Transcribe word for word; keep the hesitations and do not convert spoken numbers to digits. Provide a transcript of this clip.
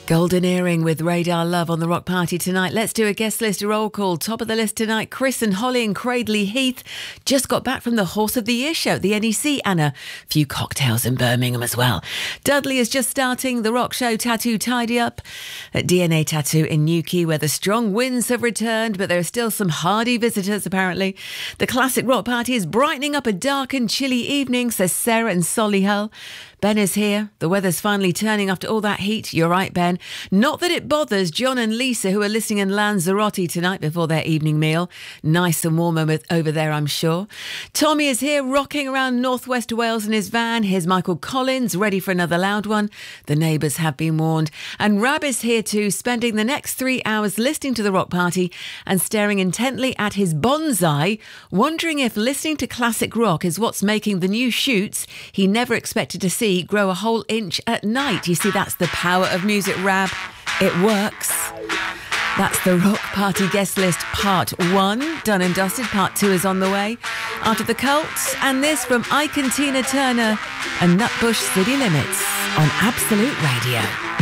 Golden Earring with Radar Love on the Rock Party tonight. Let's do a guest list roll call. Top of the list tonight, Chris and Holly in Cradley Heath. Just got back from the Horse of the Year show at the N E C and a few cocktails in Birmingham as well. Dudley is just starting the Rock Show Tattoo Tidy Up at D N A Tattoo in Newquay, where the strong winds have returned, but there are still some hardy visitors apparently. The Classic Rock Party is brightening up a dark and chilly evening, says Sarah in Solihull. Ben is here. The weather's finally turning after all that heat. You're right, Ben. Not that it bothers John and Lisa, who are listening in Lanzarote tonight before their evening meal. Nice and warm over there, I'm sure. Tommy is here, rocking around northwest Wales in his van. Here's Michael Collins, ready for another loud one. The neighbours have been warned. And Rab is here too, spending the next three hours listening to the Rock Party and staring intently at his bonsai, wondering if listening to classic rock is what's making the new shoots he never expected to see grow a whole inch at night. You see, that's the power of music, Rab. It works. That's the Rock Party guest list part one. Done and dusted. Part two is on the way. After the Cults, and this from Ike and Tina Turner and Nutbush City Limits on Absolute Radio.